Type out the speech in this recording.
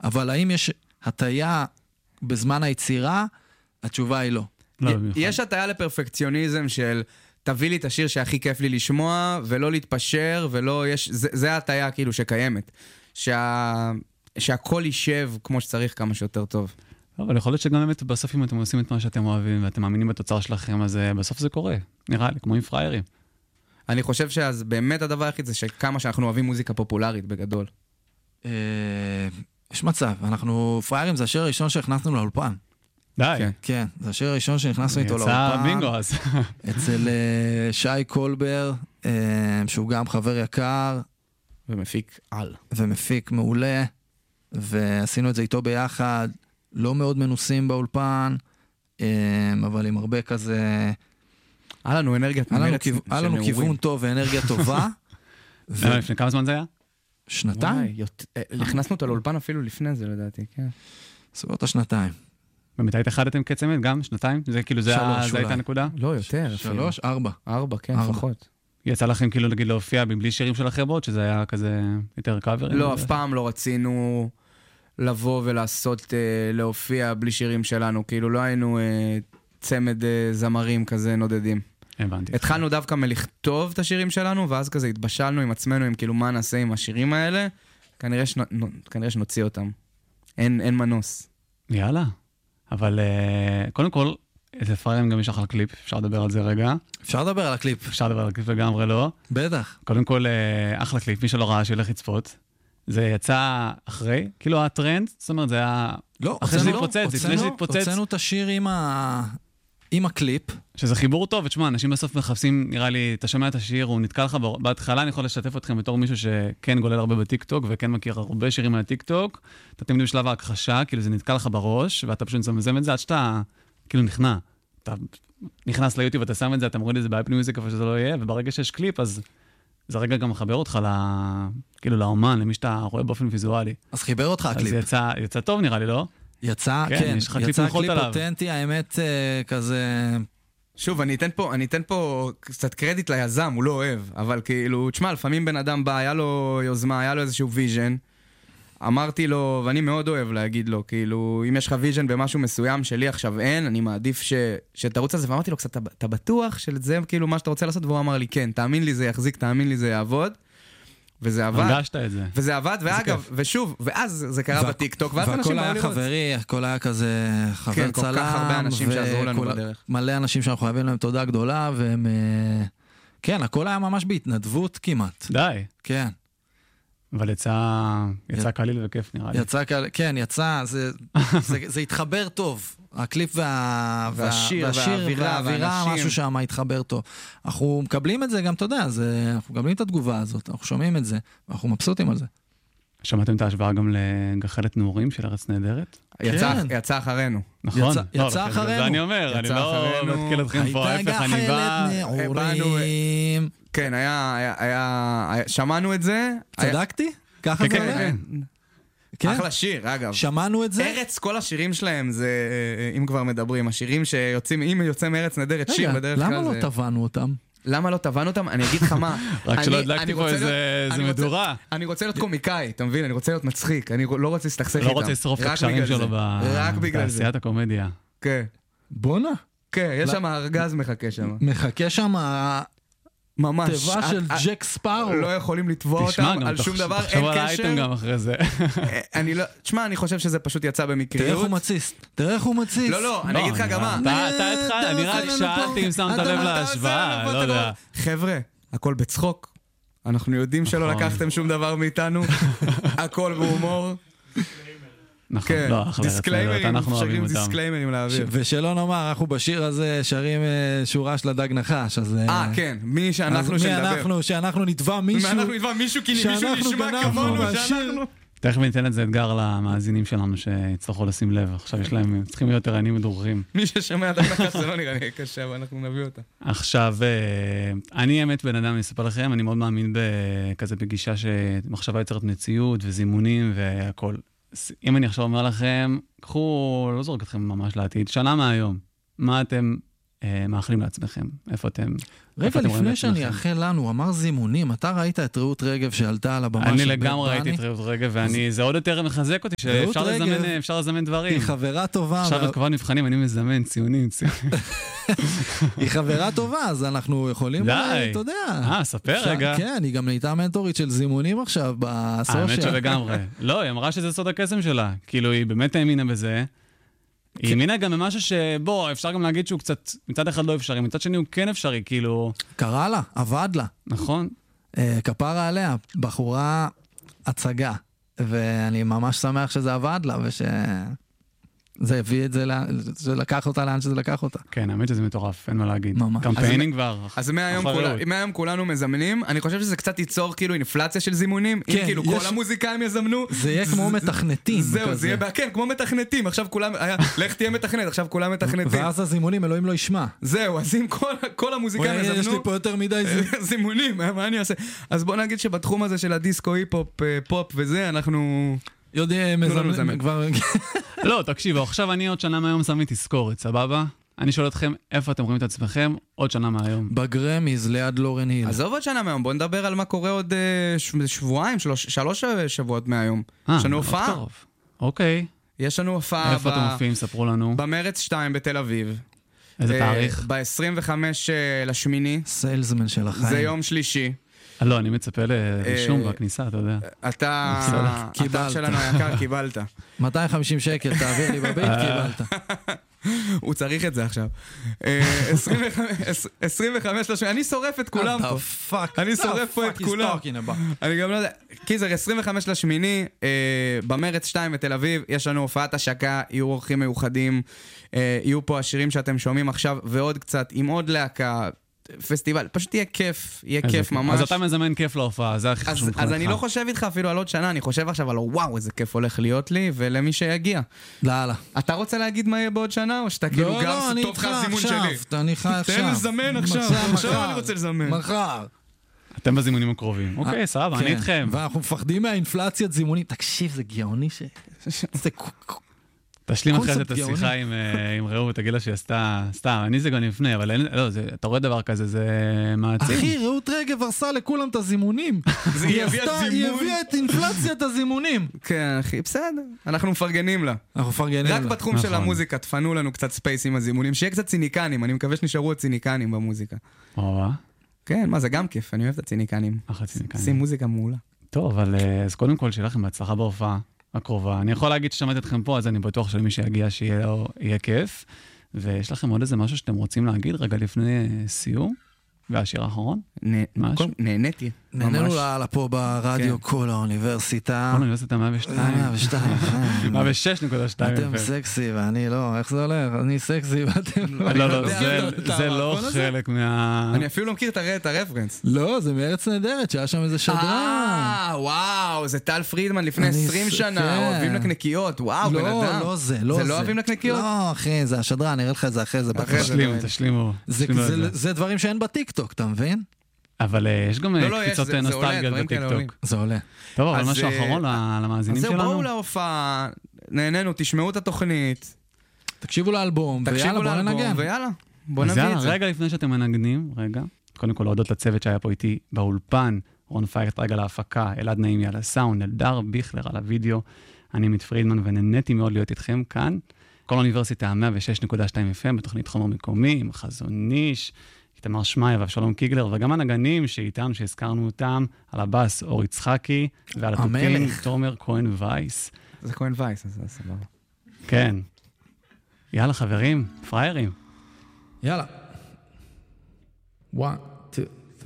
אבל האם יש הטיה בזמן היצירה? התשובה היא לא. יש הטיה לפרפקציוניזם של תביא לי את השיר שהכי כיף לי לשמוע, ולא להתפשר, ולא יש, זה הטיה כאילו שקיימת. שהכל יישב כמו שצריך כמה שיותר טוב. אבל יכול להיות שגם באמת בסוף אם אתם עושים את מה שאתם אוהבים, ואתם מאמינים בתוצר שלכם, אז בסוף זה קורה. נראה לי, כמו עם פריירים. אני חושב שאז באמת הדבר היחיד זה שכמה שאנחנו אוהבים מוזיקה פופולרית בגדול. יש מצב, פריירים זה השיר הראשון שהכנסנו לאולפן. די. כן, זה השיר הראשון שנכנסנו איתו לאולפן. יצא בינגו אז. אצל שי קולבר, שהוא גם חבר יקר. ומפיק על. ומפיק מעולה, ועשינו את זה איתו ביחד, לא מאוד מנוסים באולפן, אבל עם הרבה כזה... היה לנו אנרגיה... היה לנו כיוון טוב ואנרגיה טובה. לפני כמה זמן זה היה? שנתיים. הכנסנו אותו לאולפן אפילו לפני זה לדעתי, כן. סביבות השנתיים. ומתי התאחדתם כצמד? גם? שנתיים? זה כאילו זה הייתה נקודה? לא, יותר. 3, 4. 4, כן, לפחות. יצא לכם כאילו נגיד להופיע בלי שירים של החברות, שזה היה כזה יותר קאברים? לא, אף פעם לא רצינו לבוא ולעשות, להופיע בלי שירים שלנו, כאילו לא היינו צמד זמרים כזה נודדים. הבנתי. התחלנו דווקא מלכתוב את השירים שלנו, ואז כזה התבשלנו עם עצמנו, עם כאילו מה נעשה עם השירים האלה, כנראה שנוציא אותם. אין מנוס. יאללה. אבל קודם כל, איזה פריים גם יש אחלה קליפ, אפשר לדבר על זה רגע. אפשר לדבר על הקליפ. אפשר לדבר על הקליפ לגמרי, לא? בטח. קודם כל, אחלה קליפ, מי שלא ראה שילך לצפות. זה יצא אחרי, כאילו הטרנד, זאת אומרת, זה היה... לא, אחרי שזה התפוצץ, לפני שהתפוצץ. הוצאנו את השיר עם הקליפ. שזה חיבור טוב, ותשמע, אנשים בסוף מחפשים, נראה לי, אתה שומע את השיר, הוא נתקע לך בהתחלה, אני יכול לשתף אתכם בתור מישהו שכן גולל הרבה בטיקטוק, וכן מכיר הרבה שירים על הטיקטוק, אתה תמיד בשלב ההכחשה, כאילו זה נתקע לך בראש, ואתה פשוט מזמזם את זה עד שאתה, כאילו נכנע. אתה נכנס ליוטיוב, אתה שם את זה, אתה מוריד את זה באפל מיוזיק, אבל שזה לא יהיה, וברגע שיש קליפ, אז זה רגע גם מחבר אותך כאילו לאומן, למי שאתה רואה באופן ויזואלי. אז חיבר אותך הקליפ. אז יצא טוב נראה לי, לא? יצא, כן, יצא קליפ אותנטי, האמת כזה... שוב, אני אתן פה קצת קרדיט ליזם, הוא לא אוהב, אבל כאילו, תשמע, לפעמים בן אדם בא, היה לו יוזמה, היה לו איזשהו ויז'ן, אמרתי לו, ואני מאוד אוהב להגיד לו, כאילו, אם יש לך ויז'ן במשהו מסוים שלי עכשיו אין, אני מעדיף שתרוץ על זה, ואמרתי לו קצת, אתה בטוח שזה כאילו מה שאתה רוצה לעשות, והוא אמר לי, כן, תאמין לי זה יחזיק, תאמין לי זה יעבוד, וזה עבד. הרגשת את זה. וזה עבד, ואגב, ושוב, ואז זה קרה בטיקטוק, ואז אנשים והכל היה חברי, הכל היה כזה חבר צלם. כן, כל כך הרבה אנשים שעזרו לנו בדרך. מלא אנשים שאנחנו חייבים להם תודה גדולה, והם... כן, הכל היה ממש בהתנדבות כמעט. די. כן. אבל יצא קליל וכיף נראה לי. כן, יצא, זה התחבר טוב. הקליפ והשיר והאווירה, משהו שם התחבר טוב. אנחנו מקבלים את זה גם, אתה יודע, אנחנו מקבלים את התגובה הזאת, אנחנו שומעים את זה, ואנחנו מבסוטים על זה. שמעתם את ההשוואה גם לגחלת נעורים של ארץ נהדרת? יצא אחרינו. נכון. יצא אחרינו. זה אני אומר, אני לא מתקיל אתכם פה, ההפך, אני בא... נעורים. כן, שמענו את זה. צדקתי? ככה זה עולה? כן? אחלה שיר, אגב. שמענו את זה? ארץ, כל השירים שלהם זה, אם כבר מדברים, השירים שיוצאים, אם יוצא מארץ נהדרת, שיר בדרך כלל זה... למה לא טבענו אותם? למה לא טבענו אותם? אני אגיד לך מה. רק שלא הדלקתי פה איזה מדורה. אני רוצה להיות קומיקאי, אתה מבין? אני רוצה להיות מצחיק, אני לא רוצה להסתכסך איתם. לא רוצה לשרוף את הקשרים שלו בתעשיית הקומדיה. כן. בונה. כן, יש שם ארגז מחכה שם. מחכה שם... ממש. תיבה של ג'ק ספארו. לא יכולים לתבוע אותם על שום דבר, אין קשר. תחשוב על האייטם גם אחרי זה. תשמע, אני חושב שזה פשוט יצא במקריות. תראה איך הוא מציס. לא, אני אגיד לך גם מה. אתה התחלת, אני רק שאלתי אם שמת לב להשוואה, לא יודע. חבר'ה, הכל בצחוק. אנחנו יודעים שלא לקחתם שום דבר מאיתנו. הכל בהומור. נכון, לא, דיסקליימרים, שרים דיסקליימרים לאוויר. ושלא נאמר, אנחנו בשיר הזה שרים שורה של הדג נחש, אז... כן, מי שאנחנו שנדבר. שאנחנו נתבע מישהו. אנחנו נתבע מישהו, כי מישהו נשמע כמונו, שאנחנו... תכף ניתן את זה אתגר למאזינים שלנו שיצטרכו לשים לב. עכשיו יש להם, צריכים להיות ערניים ודרוכים. מי ששומע דג נחש זה לא נראה לי קשה, ואנחנו נביא אותה. עכשיו, אני האמת בן אדם, אני אספר לכם, אני מאוד מאמין כזה בגישה שמחשבה יוצרת מציאות וזימונים והכל. אם אני עכשיו אומר לכם, קחו, לא זורק אתכם ממש לעתיד, שנה מהיום, מה אתם מאחלים לעצמכם? איפה אתם? רגע, לפני שאני אאחל לנו, אמר זימונים, אתה ראית את רעות רגב שעלתה על הבמה של בית אני דני? לגמרי ראיתי את רעות רגב, וזה עוד יותר מחזק אותי, שאפשר לזמן דברים. היא חברה טובה. עכשיו בתקופת מבחנים אני מזמן ציונים. היא חברה טובה, אז אנחנו יכולים, אתה יודע. ספר רגע. כן, היא גם נהייתה מנטורית של זימונים עכשיו בסושיאל. האמת שלגמרי. לא, היא אמרה שזה סוד הקסם שלה. כאילו, היא באמת האמינה בזה. היא האמינה גם במשהו שבו, אפשר גם להגיד שהוא קצת, מצד אחד לא אפשרי, מצד שני הוא כן אפשרי, כאילו... קרא לה, עבד לה. נכון. כפרה עליה, בחורה הצגה, ואני ממש שמח שזה עבד לה, זה הביא את זה, זה לקח אותה לאן שזה לקח אותה. כן, האמת שזה מטורף, אין מה להגיד. ממש. קמפיינינג כבר. אז מהיום כולנו מזמנים, אני חושב שזה קצת ייצור כאילו אינפלציה של זימונים, אם כאילו כל המוזיקאים יזמנו. זה יהיה כמו מתכנתים. זהו, זה יהיה, כן, כמו מתכנתים, עכשיו כולם, לך תהיה מתכנת, עכשיו כולם מתכנתים. ואז הזימונים, אלוהים לא ישמע. זהו, אז אם כל המוזיקאים יזמנו... יש לי פה יותר מדי זימונים, מה אני אעשה? אז בוא נגיד שבתחום הזה של הדיסקו, היפ-הופ, פופ וזה, אנחנו... יודע, מזמן כבר... לא, תקשיבו, עכשיו אני עוד שנה מהיום שם לי תזכורת, סבבה? אני שואל אתכם איפה אתם רואים את עצמכם עוד שנה מהיום. בגרמיז ליד לורן היל. עזוב עוד שנה מהיום, בוא נדבר על מה קורה עוד שבועיים, 3 שבועות מהיום. יש לנו הופעה. אוקיי. יש לנו הופעה... איפה אתם מופיעים? ספרו לנו. במרץ 2 בתל אביב. איזה תאריך? ב-25 לשמיני. סיילסמן של החיים. זה יום שלישי. לא, אני מצפה לרישום בכניסה, אתה יודע. אתה שלנו היקר, קיבלת. 250 שקל, תעביר לי בבית, קיבלת. הוא צריך את זה עכשיו. 25 לשמיני, אני שורף את כולם פה. אני שורף פה את כולם. אני גם לא יודע. קיזר, 25 לשמיני, במרץ 2 בתל אביב, יש לנו הופעת השקה, יהיו אורחים מיוחדים, יהיו פה השירים שאתם שומעים עכשיו, ועוד קצת, עם עוד להקה, פסטיבל, פשוט יהיה כיף, יהיה כיף ממש. אז אתה מזמן כיף להופעה, זה הכי חשוב. אז אני לא חושב איתך אפילו על עוד שנה, אני חושב עכשיו על וואו, איזה כיף הולך להיות לי, ולמי שיגיע. לאללה. אתה רוצה להגיד מה יהיה בעוד שנה, או שאתה כאילו גם טוב לך הזימון שלי? אני איתך עכשיו. תן לזמן עכשיו אני רוצה לזמן. מחר. אתם בזימונים הקרובים. אוקיי, סבבה, אני איתכם. ואנחנו מפחדים מהאינפלציית זימונים. תקשיב, זה גאוני זה... תשלים אחרי זה את השיחה עם ראו ותגיד לה שהיא עשתה, סתם, אני זה גם לפני, אבל לא, אתה רואה דבר כזה, זה מעצים. אחי, רעות רגב הרסה לכולם את הזימונים. היא הביאה את אינפלציית הזימונים. כן, אחי, בסדר. אנחנו מפרגנים לה. רק בתחום של המוזיקה, תפנו לנו קצת ספייס עם הזימונים, שיהיה קצת ציניקנים, אני מקווה שנשארו עוד ציניקנים במוזיקה. כן, מה, זה גם כיף, אני אוהב את הציניקנים. עושים מוזיקה מעולה. טוב, אבל אז קודם כל שיהיה לכם בהצלחה בהופעה הקרובה. אני יכול להגיד ששמעתי אתכם פה, אז אני בטוח שלמי שיגיע שיהיה כיף. ויש לכם עוד איזה משהו שאתם רוצים להגיד רגע לפני סיום? והשיר האחרון? נהניתי. נהנינו לה פה ברדיו כל האוניברסיטה. כל האוניברסיטה 102. 106.2. אתם סקסי ואני לא, איך זה הולך? אני סקסי ואתם לא. לא, זה לא חלק מה... אני אפילו לא מכיר את הרפרנס. לא, זה מארץ נהדרת, שהיה שם איזה שדרן. וואו, זה טל פרידמן לפני 20 שנה, אוהבים לקנקיות, וואו, בן אדם. לא, זה. זה לא אוהבים לקנקיות? לא, אחי, זה השדרן, נראה לך את זה אחרי זה. תשלימו. זה דברים שאין בטיקטוק, אתה מבין? אבל יש גם קפיצות נוסטלגיות בטיקטוק. זה עולה. טוב, אבל משהו אחרון למאזינים שלנו. אז זהו, בואו להופעה, נהנינו, תשמעו את התוכנית. תקשיבו לאלבום, ויאללה, בוא ננגן. בוא נביא את זה. רגע לפני שאתם מנגנים, קודם כל להודות לצוות שהיה פה איתי באולפן, רון פיירט רגע להפקה, אלעד נעימי על הסאונד, אלדר ביכלר על הוידאו, אני עמית פרידמן ונהניתי מאוד להיות איתכם כאן. כל האוניברסיטה 106.2 FM בתוכנית חומר מקומי, עם חזון איש, איתמר שמעיה ואבשלום קיגלר, וגם הנגנים שאיתנו, שהזכרנו אותם, על הבאס אור יצחקי, ועל התופים תומר כהן וייס. זה כהן וייס, אז זה סבבה. כן. יאללה חברים, פריירים. יאללה. 1,